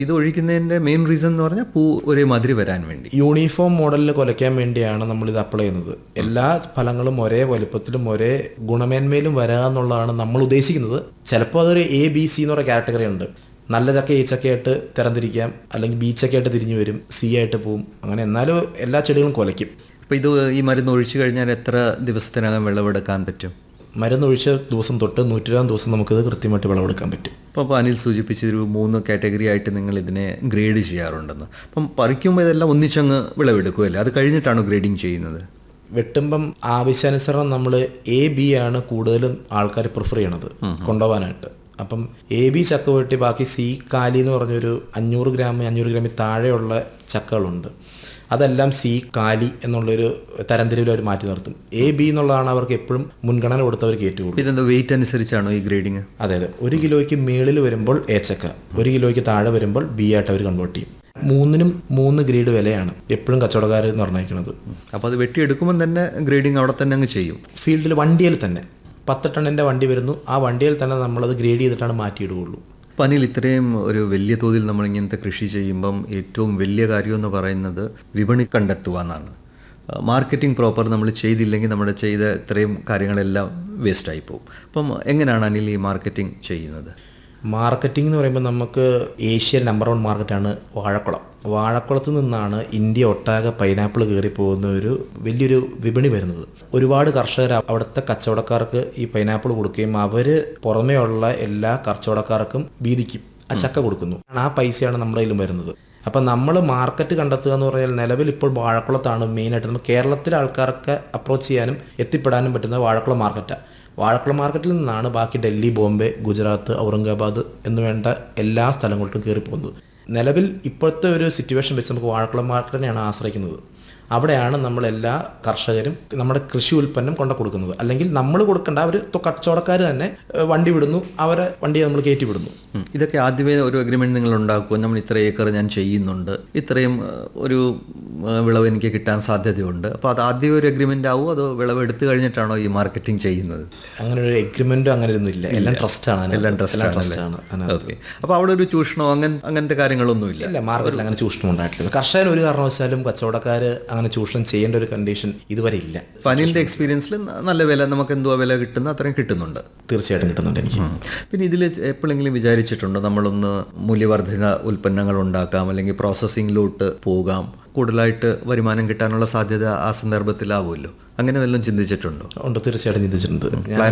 ഇത് ഒഴിക്കുന്നതിൻ്റെ main reason എന്ന് പറഞ്ഞാൽ പൂ ഒരേ മാതിരി വരാൻ വേണ്ടി. യൂണിഫോം മോഡലിൽ കുലയ്ക്കാൻ വേണ്ടിയാണ് നമ്മളിത് അപ്ലൈ ചെയ്യുന്നത്. എല്ലാ ഫലങ്ങളും ഒരേ വലുപ്പത്തിലും ഒരേ ഗുണമേന്മയിലും വരാമെന്നുള്ളതാണ് എന്നുള്ളതാണ് നമ്മൾ ഉദ്ദേശിക്കുന്നത്. ചിലപ്പോൾ അതൊരു ABC എന്ന് പറയുന്ന കാറ്റഗറി ഉണ്ട്. നല്ല ചക്ക A ചക്കയായിട്ട് തരംതിരിക്കാം, അല്ലെങ്കിൽ B ചക്കയായിട്ട് തിരിഞ്ഞു വരും, C ആയിട്ട് പോവും. അങ്ങനെ എന്നാലും എല്ലാ ചെടികളും കുലയ്ക്കും. അപ്പോൾ ഇത് ഈ മരുന്ന് ഒഴിച്ചു കഴിഞ്ഞാൽ എത്ര ദിവസത്തിനകം വിളവെടുക്കാൻ പറ്റും? മരുന്നൊഴിച്ച ദിവസം തൊട്ട് 120 ദിവസം നമുക്കിത് കൃത്യമായിട്ട് വിളവെടുക്കാൻ പറ്റും. അപ്പോൾ അനിൽ സൂചിപ്പിച്ചൊരു 3 കാറ്റഗറി ആയിട്ട് നിങ്ങൾ ഇതിനെ ഗ്രേഡ് ചെയ്യാറുണ്ടെന്ന്. അപ്പം പറിക്കുമ്പോൾ ഇതെല്ലാം ഒന്നിച്ചങ്ങ് വിളവെടുക്കുമല്ലേ? അത് കഴിഞ്ഞിട്ടാണോ ഗ്രേഡിങ് ചെയ്യുന്നത്? വെട്ടുമ്പം ആവശ്യാനുസരണം നമ്മൾ AB ആണ് കൂടുതലും ആൾക്കാർ പ്രിഫർ ചെയ്യണത് കൊണ്ടുപോകാനായിട്ട്. അപ്പം AB ചക്ക വെട്ടി ബാക്കി C കാലി എന്ന് പറഞ്ഞൊരു 500 ഗ്രാമിൽ താഴെയുള്ള ചക്കകളുണ്ട്. അതെല്ലാം C കാലി എന്നുള്ളൊരു തരംതിരിവിൽ അവർ മാറ്റി നിർത്തും. AB എന്നുള്ളതാണ് അവർക്ക് എപ്പോഴും മുൻഗണന കൊടുത്തവർക്ക് ഏറ്റവും. ഇതെന്താ വെയിറ്റ് അനുസരിച്ചാണോ ഈ ഗ്രേഡിങ്? അതെ, 1 കിലോയ്ക്ക് മേളിൽ വരുമ്പോൾ A ചക്ക, 1 കിലോയ്ക്ക് താഴെ വരുമ്പോൾ B ആയിട്ട് അവർ കൺവേർട്ട് ചെയ്യും. 3നും 3 ഗ്രേഡ് വിലയാണ് എപ്പോഴും കച്ചവടക്കാർ നിർണ്ണയിക്കുന്നത്. അപ്പോൾ അത് വെട്ടിയെടുക്കുമ്പോൾ തന്നെ ഗ്രേഡിങ് അവിടെ തന്നെ അങ്ങ് ചെയ്യും. ഫീൽഡിൽ വണ്ടിയിൽ തന്നെ 10 ടണ്ണിൻ്റെ വണ്ടി വരുന്നു, ആ വണ്ടിയിൽ തന്നെ നമ്മളത് ഗ്രേഡ് ചെയ്തിട്ടാണ് മാറ്റിയിടുകയുള്ളൂ. അപ്പോൾ അനിൽ, ഇത്രയും ഒരു വലിയ തോതിൽ നമ്മൾ ഇങ്ങനത്തെ കൃഷി ചെയ്യുമ്പം ഏറ്റവും വലിയ കാര്യം എന്ന് പറയുന്നത് വിപണി കണ്ടെത്തുക എന്നാണ്. മാർക്കറ്റിംഗ് പ്രോപ്പർ നമ്മൾ ചെയ്തില്ലെങ്കിൽ നമ്മുടെ ചെയ്ത ഇത്രയും കാര്യങ്ങളെല്ലാം വേസ്റ്റായി പോകും. അപ്പം എങ്ങനെയാണ് അനിൽ ഈ മാർക്കറ്റിംഗ് ചെയ്യുന്നത്? മാർക്കറ്റിംഗ് എന്ന് പറയുമ്പോൾ നമുക്ക് ഏഷ്യൻ നമ്പർ 1 മാർക്കറ്റാണ് വാഴക്കുളം. വാഴക്കുളത്ത് നിന്നാണ് ഇന്ത്യ ഒട്ടാകെ പൈനാപ്പിൾ കയറി പോകുന്ന ഒരു വലിയൊരു വിപണി വരുന്നത്. ഒരുപാട് കർഷകർ അവിടുത്തെ കച്ചവടക്കാർക്ക് ഈ പൈനാപ്പിൾ കൊടുക്കുകയും അവർ പുറമേയുള്ള എല്ലാ കച്ചവടക്കാർക്കും വീതിക്കും ആ ചക്ക കൊടുക്കുന്നു. ആ പൈസയാണ് നമ്മുടെ കയ്യിലും വരുന്നത്. അപ്പം നമ്മൾ മാർക്കറ്റ് കണ്ടെത്തുക എന്ന് പറഞ്ഞാൽ നിലവിൽ ഇപ്പോൾ വാഴക്കുളത്താണ് മെയിനായിട്ട്. നമുക്ക് കേരളത്തിലെ ആൾക്കാർക്ക് അപ്രോച്ച് ചെയ്യാനും എത്തിപ്പെടാനും പറ്റുന്നത് വാഴക്കുളം മാർക്കറ്റാണ്. വാഴക്കുളം മാർക്കറ്റിൽ നിന്നാണ് ബാക്കി ഡൽഹി, ബോംബെ, ഗുജറാത്ത്, ഔറംഗാബാദ് എന്ന് വേണ്ട എല്ലാ സ്ഥലങ്ങളിലും കയറി പോകുന്നത്. നിലവിൽ ഇപ്പോഴത്തെ ഒരു സിറ്റുവേഷൻ വെച്ച് നമുക്ക് വാഴക്കുളം മാർക്കറ്റിനെയാണ് ആശ്രയിക്കുന്നത്. അവിടെയാണ് നമ്മളെല്ലാ കർഷകരും നമ്മുടെ കൃഷി ഉൽപ്പന്നം കൊണ്ടു കൊടുക്കുന്നത്. അല്ലെങ്കിൽ നമ്മൾ കൊടുക്കേണ്ട അവർ കച്ചവടക്കാർ തന്നെ വണ്ടി വിടുന്നു, അവരെ വണ്ടിയെ നമ്മൾ കയറ്റി വിടുന്നു. ഇതൊക്കെ ആദ്യമേ ഒരു അഗ്രിമെൻറ്റ് നിങ്ങൾ ഉണ്ടാക്കുക, നമ്മൾ ഇത്ര ഏക്കർ ഞാൻ ചെയ്യുന്നുണ്ട്, ഇത്രയും ഒരു വിളവ് എനിക്ക് കിട്ടാൻ സാധ്യതയുണ്ട്. അപ്പോൾ അത് ആദ്യം ഒരു അഗ്രിമെൻ്റ് ആവുമോ അതോ വിളവ് എടുത്തു കഴിഞ്ഞിട്ടാണോ ഈ മാർക്കറ്റിംഗ് ചെയ്യുന്നത്? അങ്ങനെ ഒരു എഗ്രിമെൻറ്റും അങ്ങനെ ഒന്നുമില്ല, എല്ലാം ട്രസ്റ്റാണ്. എല്ലാം ട്രസ്റ്റാണ്. ഓക്കെ. അപ്പോൾ അവിടെ ഒരു ചൂഷണമോ അങ്ങനത്തെ കാര്യങ്ങളൊന്നുമില്ല? ഇല്ല, മാർക്കറ്റിൽ അങ്ങനെ ചൂഷണം ഉണ്ടായിട്ടില്ല. കർഷകർ ഒരു കാരണവശാലും കച്ചവടക്കാർ അങ്ങനെ ചൂഷണം ചെയ്യേണ്ട ഒരു കണ്ടീഷൻ ഇതുവരെ ഇല്ല. അനിലിൻ്റെ എക്സ്പീരിയൻസിൽ നല്ല വില, നമുക്ക് എന്തുവാ വില കിട്ടുന്ന അത്രയും കിട്ടുന്നുണ്ട്? തീർച്ചയായിട്ടും കിട്ടുന്നുണ്ട് എനിക്ക്. പിന്നെ ഇതിൽ എപ്പോഴെങ്കിലും വിചാരിച്ചിട്ടുണ്ടോ നമ്മളൊന്ന് മൂല്യവർദ്ധിത ഉൽപ്പന്നങ്ങൾ ഉണ്ടാക്കാം, അല്ലെങ്കിൽ പ്രോസസ്സിങ്ങിലോട്ട് പോകാം, കൂടുതലായിട്ട് വരുമാനം കിട്ടാനുള്ള സാധ്യത ആ സന്ദർഭത്തിലാവുമല്ലോ, അങ്ങനെ വല്ലതും ചിന്തിച്ചിട്ടുണ്ടോ? ഉണ്ട്, തീർച്ചയായിട്ടും ചിന്തിച്ചിട്ടുണ്ട്.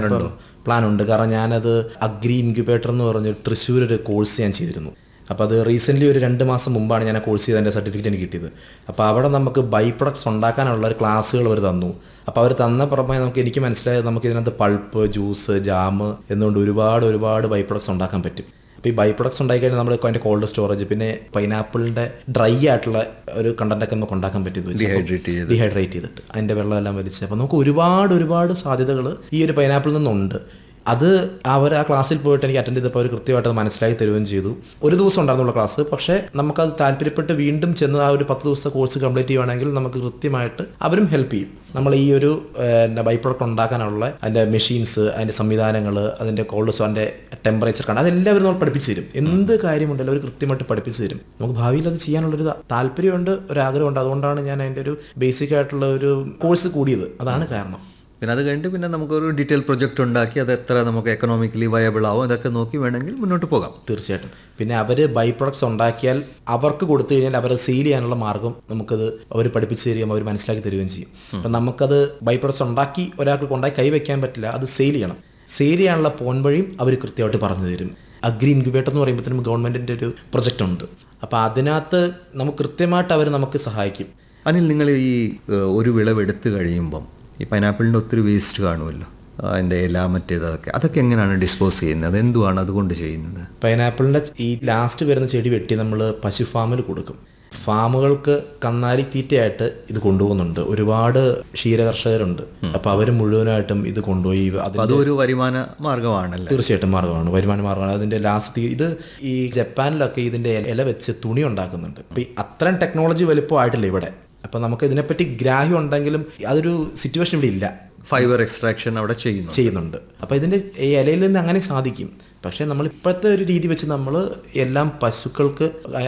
പ്ലാൻ ഉണ്ട്. കാരണം ഞാനത് അഗ്രി ഇൻക്യുബേറ്റർ എന്ന് പറഞ്ഞൊരു തൃശ്ശൂർ ഒരു കോഴ്സ് ഞാൻ ചെയ്തിരുന്നു. അപ്പോൾ അത് റീസെൻ്റ്ലി ഒരു 2 മാസം മുമ്പാണ് ഞാൻ ആ കോഴ്സ് ചെയ്ത് എൻ്റെ സർട്ടിഫിക്കറ്റ് എനിക്ക് കിട്ടിയത്. അപ്പോൾ അവിടെ നമുക്ക് ബൈ പ്രൊഡക്ട്സ് ഉണ്ടാക്കാനുള്ള ഒരു ക്ലാസ്സുകൾ അവർ തന്നു. അപ്പോൾ അവർ തന്ന പുറമെ എനിക്ക് മനസ്സിലായത് നമുക്ക് ഇതിനകത്ത് പൾപ്പ്, ജ്യൂസ്, ജാം എന്നുകൊണ്ട് ഒരുപാട് ബൈ പ്രൊഡക്ട്സ് ഉണ്ടാക്കാൻ പറ്റും. അപ്പോൾ ഈ ബൈ പ്രൊഡക്ട്സ് ഉണ്ടായിക്കഴിഞ്ഞാൽ നമ്മൾ അതിൻ്റെ കോൾഡ് സ്റ്റോറേജ്, പിന്നെ പൈനാപ്പിളിൻ്റെ ഡ്രൈ ആയിട്ടുള്ള ഒരു കണ്ടൻറ്റൊക്കെ നമുക്ക് ഉണ്ടാക്കാൻ പറ്റും, ഡീഹൈഡ്രേറ്റ് ചെയ്തിട്ട് അതിൻ്റെ വെള്ളമെല്ലാം വലിച്ച്. അപ്പോൾ നമുക്ക് ഒരുപാട് സാധ്യതകൾ ഈ ഒരു പൈനാപ്പിളിൽ നിന്നുണ്ട്. അത് അവർ ആ ക്ലാസ്സിൽ പോയിട്ട് എനിക്ക് അറ്റൻഡ് ചെയ്തപ്പോൾ അവർ കൃത്യമായിട്ട് അത് മനസ്സിലാക്കി തരുകയും ചെയ്തു. ഒരു ദിവസം ഉണ്ടായിരുന്നുള്ള ക്ലാസ്, പക്ഷേ നമുക്കത് താല്പര്യപ്പെട്ട് വീണ്ടും ചെന്ന് ആ ഒരു 10 ദിവസത്തെ കോഴ്സ് കംപ്ലീറ്റ് ചെയ്യുകയാണെങ്കിൽ നമുക്ക് കൃത്യമായിട്ട് അവരും ഹെൽപ്പ് ചെയ്യും. നമ്മൾ ഈ ഒരു ബൈ പ്രൊഡക്റ്റ് ഉണ്ടാക്കാനുള്ള അതിൻ്റെ മെഷീൻസ്, അതിൻ്റെ സംവിധാനങ്ങൾ, അതിൻ്റെ കോൾഡ് സ്റ്റോറിൻ്റെ ടെമ്പറേച്ചർ കണ്ട് അതെല്ലാവരും നമ്മൾ പഠിപ്പിച്ചു തരും. എന്ത് കാര്യമുണ്ടല്ലോ അവർ കൃത്യമായിട്ട് പഠിപ്പിച്ചു തരും. നമുക്ക് ഭാവിയിൽ അത് ചെയ്യാനുള്ളൊരു താല്പര്യമുണ്ട്, ഒരാഗ്രഹമുണ്ട്. അതുകൊണ്ടാണ് ഞാൻ അതിൻ്റെ ഒരു ബേസിക് ആയിട്ടുള്ള ഒരു കോഴ്സ് കൂടിയത്. അതാണ് കാരണം. പിന്നെ അത് കഴിഞ്ഞിട്ട് പിന്നെ നമുക്കൊരു ഡീറ്റെയിൽ പ്രൊജക്റ്റ് ഉണ്ടാക്കി അത് എത്ര നമുക്ക് എക്കണോമിക്കലി വയബിൾ ആവും ഇതൊക്കെ നോക്കി വേണമെങ്കിൽ മുന്നോട്ട് പോകാം. തീർച്ചയായിട്ടും. പിന്നെ അവർ ബൈ പ്രൊഡക്ട്സ് ഉണ്ടാക്കിയാൽ അവർക്ക് കൊടുത്തു കഴിഞ്ഞാൽ അവരെ സെയിൽ ചെയ്യാനുള്ള മാർഗ്ഗം നമുക്കത് അവർ പഠിപ്പിച്ച് തരികയും അവർ മനസ്സിലാക്കി തരികയും ചെയ്യും. അപ്പം നമുക്കത് ബൈ പ്രൊഡക്ട്സ് ഉണ്ടാക്കി ഒരാൾക്ക് കൊണ്ടായി കൈവയ്ക്കാൻ പറ്റില്ല, അത് സെയിൽ ചെയ്യണം. സെയിൽ ചെയ്യാനുള്ള പോൺ വഴിയും അവർ കൃത്യമായിട്ട് പറഞ്ഞു തരും. അഗ്രി ഇൻക്യുബേറ്റർ എന്ന് പറയുമ്പോഴത്തേനും ഗവൺമെൻറ്റിൻ്റെ ഒരു പ്രൊജക്റ്റ് ഉണ്ട്. അപ്പോൾ അതിനകത്ത് നമുക്ക് കൃത്യമായിട്ട് അവർ നമുക്ക് സഹായിക്കും. അനിൽ, നിങ്ങൾ ഈ ഒരു വിളവെടുത്ത് കഴിയുമ്പം ഈ പൈനാപ്പിളിൻ്റെ ഒത്തിരി വേസ്റ്റ് കാണുമല്ലോ, അതിൻ്റെ ഇല അതൊക്കെ എങ്ങനെയാണ് ഡിസ്പോസ് ചെയ്യുന്നത്? എന്തുവാണ് അതുകൊണ്ട് ചെയ്യുന്നത്? പൈനാപ്പിളിൻ്റെ ഈ ലാസ്റ്റ് വരുന്ന ചെടി വെട്ടി നമ്മൾ പശു ഫാമിൽ കൊടുക്കും. ഫാമുകൾക്ക് കന്നാലി തീറ്റയായിട്ട് ഇത് കൊണ്ടുപോകുന്നുണ്ട്. ഒരുപാട് ക്ഷീരകർഷകരുണ്ട്. അപ്പോൾ അവർ മുഴുവനായിട്ടും ഇത് കൊണ്ടുപോയി അതൊരു വരുമാന മാർഗ്ഗമാണല്ലോ. തീർച്ചയായിട്ടും മാർഗ്ഗമാണ്, വരുമാന മാർഗ്ഗമാണ്. അതിൻ്റെ ലാസ്റ്റ് ഇത് ഈ ജപ്പാനിലൊക്കെ ഇതിൻ്റെ ഇല വെച്ച് തുണി ഉണ്ടാക്കുന്നുണ്ട്. അപ്പോൾ ഈ അത്രയും ടെക്നോളജി വലുപ്പമായിട്ടില്ല ഇവിടെ. അപ്പോൾ നമുക്ക് ഇതിനെപ്പറ്റി ഗ്രാഹ്യം ഉണ്ടെങ്കിലും അതൊരു സിറ്റുവേഷൻ ഇവിടെ ഇല്ല. ഫൈബർ എക്സ്ട്രാക്ഷൻ അവിടെ ചെയ്യുന്നുണ്ട്. അപ്പോൾ ഇതിൻ്റെ ഈ ഇലയിൽ നിന്ന് അങ്ങനെ സാധിക്കും. പക്ഷേ നമ്മൾ ഇപ്പോഴത്തെ ഒരു രീതി വെച്ച് നമ്മൾ എല്ലാം പശുക്കൾക്ക്